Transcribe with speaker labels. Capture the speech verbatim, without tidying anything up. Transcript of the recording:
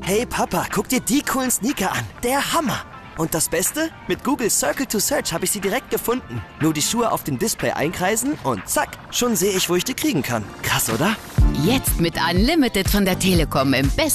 Speaker 1: Hey Papa, guck dir die coolen Sneaker an. Der Hammer. Und das Beste? Mit Google Circle to Search habe ich sie direkt gefunden. Nur die Schuhe auf dem Display einkreisen und zack, schon sehe ich, wo ich die kriegen kann. Krass, oder?
Speaker 2: Jetzt mit Unlimited von der Telekom im besten